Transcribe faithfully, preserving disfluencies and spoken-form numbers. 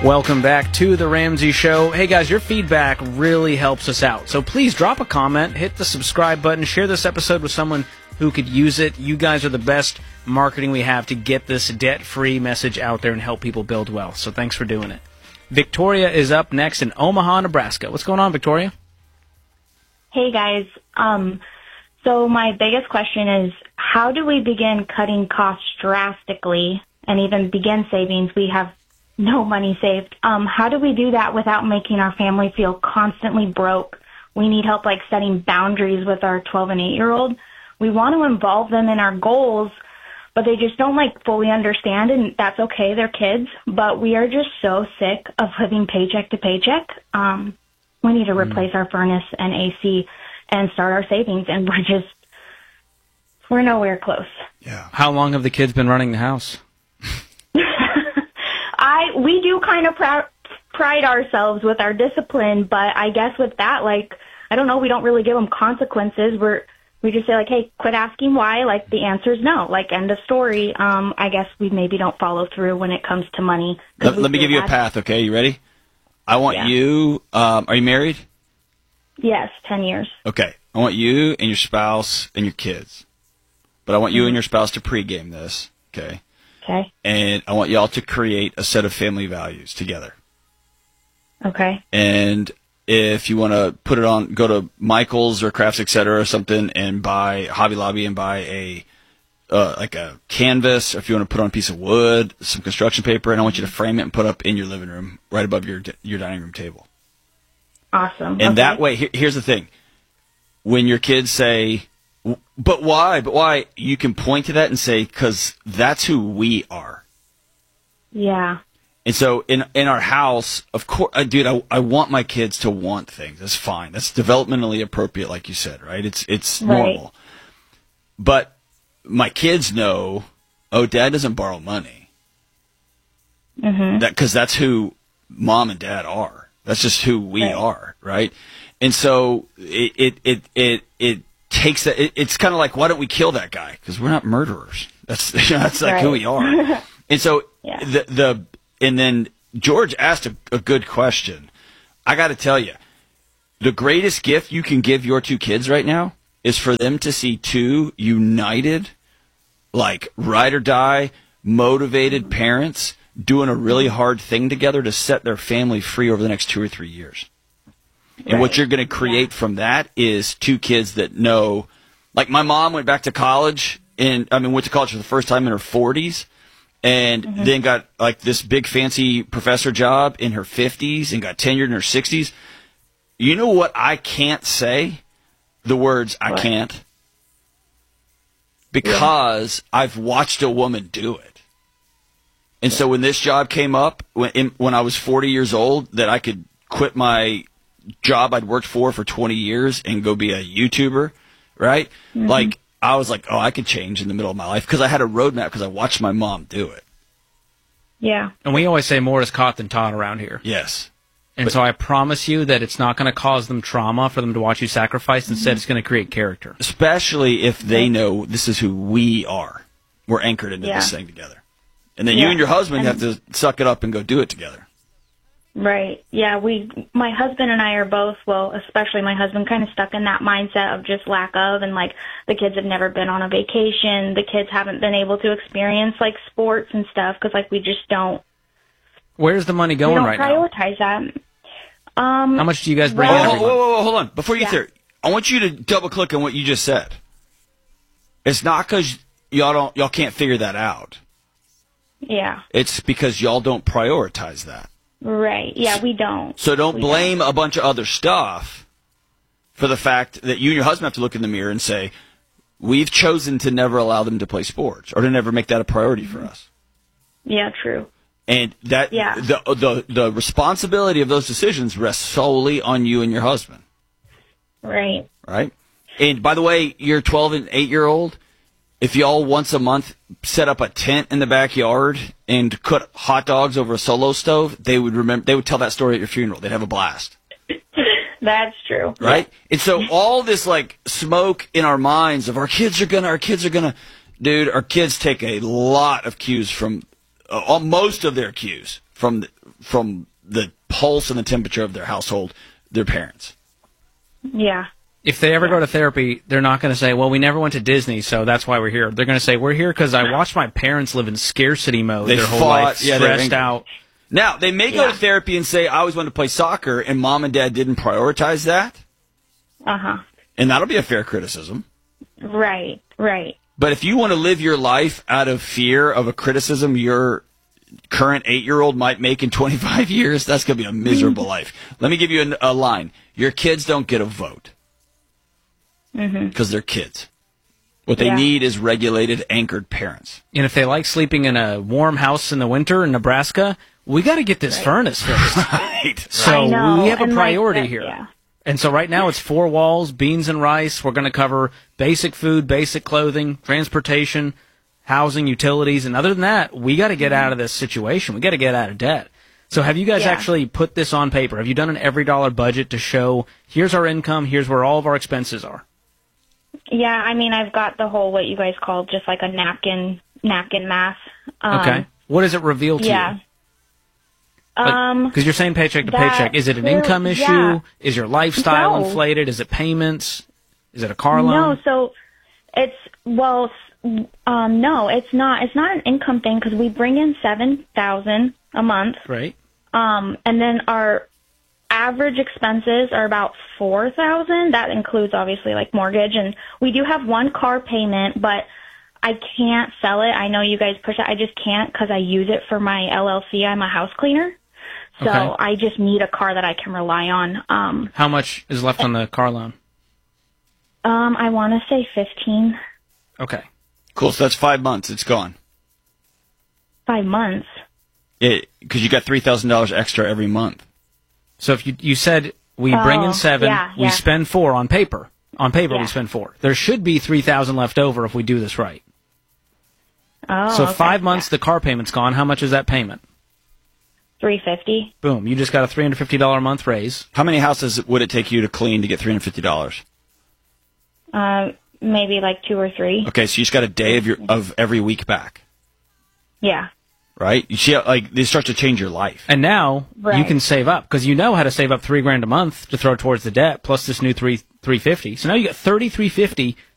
Welcome back to The Ramsey Show. Hey guys, your feedback really helps us out. So please drop a comment, hit the subscribe button, share this episode with someone who could use it. You guys are the best marketing we have to get this debt-free message out there and help people build wealth. So thanks for doing it. Victoria is up next in Omaha, Nebraska. What's going on, Victoria? Hey guys. Um, so my biggest question is, how do we begin cutting costs drastically and even begin savings? We have no money saved. Um, how do we do that without making our family feel constantly broke? We need help like setting boundaries with our twelve and eight year old. We want to involve them in our goals, but they just don't like fully understand, and that's okay. They're kids, but we are just so sick of living paycheck to paycheck. Um, we need to replace mm. our furnace and A C and start our savings, and we're just, we're nowhere close. Yeah. How long have the kids been running the house? I we do kind of pr- pride ourselves with our discipline, but I guess with that, like, I don't know, we don't really give them consequences. We're we just say like, hey, quit asking why. Like the answer is no. Like end of story. Um, I guess we maybe don't follow through when it comes to money. Let, let me give you a path. Okay, you ready? I want yeah. you. Um, are you married? Yes, ten years. Okay, I want you and your spouse and your kids, but I want you mm-hmm. and your spouse to pregame this. Okay. Okay. And I want y'all to create a set of family values together. Okay. And if you want to put it on, go to Michael's or Crafts, et cetera, or something, and buy Hobby Lobby and buy a uh, like a canvas, or if you want to put on a piece of wood, some construction paper, and I want you to frame it and put up in your living room, right above your your dining room table. Awesome. And okay. that way, here, here's the thing: when your kids say, but why? But why? You can point to that and say, because that's who we are. Yeah. And so in in our house, of course, uh, dude, I, I want my kids to want things. That's fine. That's developmentally appropriate, like you said, right? It's it's right. normal. But my kids know, oh, Dad doesn't borrow money. Mm-hmm. That because that's who Mom and Dad are. That's just who we right. are, right? And so it it it it. it takes that. It, it's kind of like, why don't we kill that guy? Because we're not murderers. That's you know, that's like right. who we are. And so yeah. the the and then George asked a, a good question. I got to tell you, the greatest gift you can give your two kids right now is for them to see two united, like ride or die, motivated parents doing a really hard thing together to set their family free over the next two or three years. And right. what you're going to create yeah. from that is two kids that know, like my mom went back to college, and I mean went to college for the first time in her forties, and mm-hmm. then got like this big fancy professor job in her fifties, and got tenured in her sixties. You know what I can't say? The words I what? can't. Because yeah. I've watched a woman do it. And yeah. so when this job came up, when, in, when I was forty years old, that I could quit my job I'd worked for for twenty years and go be a YouTuber, right? Mm-hmm. Like, I was like, oh, I could change in the middle of my life because I had a roadmap because I watched my mom do it. Yeah. And we always say more is caught than taught around here. Yes. And but, so I promise you that it's not going to cause them trauma for them to watch you sacrifice. Instead, mm-hmm. it's going to create character. Especially if they know this is who we are. We're anchored into yeah. this thing together. And then yeah. you and your husband and have to suck it up and go do it together. Right. Yeah, we, my husband and I are both, well, especially my husband, kind of stuck in that mindset of just lack of, and like the kids have never been on a vacation. The kids haven't been able to experience like sports and stuff because like we just don't. Where's the money going right now? We don't prioritize that. Um, How much do you guys bring well, in? Whoa, whoa, whoa, whoa, hold on. Before you yeah. get there, I want you to double click on what you just said. It's not because y'all don't, y'all can't figure that out. Yeah. It's because y'all don't prioritize that. Right. Yeah, we don't. So don't we blame don't. a bunch of other stuff for the fact that you and your husband have to look in the mirror and say, we've chosen to never allow them to play sports or to never make that a priority for us. Yeah, true. And that yeah. the, the the responsibility of those decisions rests solely on you and your husband. Right. Right? And by the way, your twelve and eight year old, if y'all once a month set up a tent in the backyard and cook hot dogs over a Solo stove, they would remember. They would tell that story at your funeral. They'd have a blast. That's true. Right? And so all this like smoke in our minds of our kids are gonna, our kids are gonna, dude, our kids take a lot of cues from, uh, most of their cues from the, from the pulse and the temperature of their household, their parents. Yeah. If they ever go to therapy, they're not going to say, well, we never went to Disney, so that's why we're here. They're going to say, we're here because I watched my parents live in scarcity mode They their whole fought, life, yeah, they're stressed angry. out. Now, they may go Yeah. to therapy and say, I always wanted to play soccer, and mom and dad didn't prioritize that. Uh-huh. And that'll be a fair criticism. Right, right. But if you want to live your life out of fear of a criticism your current eight-year-old might make in twenty-five years, that's going to be a miserable life. Let me give you a, a line. Your kids don't get a vote because they're kids. What they Yeah. need is regulated, anchored parents. And if they like sleeping in a warm house in the winter in Nebraska, we got to get this furnace fixed. Right. So I know, we have a and, like, priority that- here. yeah. And so right now it's four walls, beans and rice. We're going to cover basic food, basic clothing, transportation, housing, utilities. And other than that, we got to get out of this situation. We got to get out of debt. So have you guys Yeah. actually put this on paper? Have you done an every dollar budget to show here's our income, here's where all of our expenses are? Yeah, I mean, I've got the whole, what you guys call just like a napkin, napkin math. Um, Okay. What does it reveal to Yeah. you? Um, Because you're saying paycheck to that paycheck. Is it an clear- income issue? yeah. Is your lifestyle No. inflated? Is it payments? Is it a car loan? No, so it's well, s- um, no, it's not. It's not an income thing because we bring in seven thousand a month, Right. um, and then our average expenses are about four thousand. That includes obviously like mortgage, and we do have one car payment, but I can't sell it. I know you guys push it. I just can't because I use it for my L L C. I'm a house cleaner. So Okay. I just need a car that I can rely on. Um, How much is left on the car loan? um, I want to say fifteen, Okay. Cool. So that's five months. It's gone. five months. Because you got three thousand dollars extra every month. So if you you said we bring Oh, in seven, yeah, we yeah. spend four on paper. On paper, we Yeah. spend four. There should be three thousand left over if we do this right. Oh, so okay. five months, the car payment's gone. How much is that payment? three fifty. Boom! You just got a three hundred fifty dollar a month raise. How many houses would it take you to clean to get three hundred fifty dollars? Uh, maybe like two or three. Okay, so you just got a day of your of every week back, Yeah. right? You see, how, like this starts to change your life. And now you Right. can save up because you know how to save up three grand a month to throw towards the debt plus this new three three fifty. So now you got thirty three fifty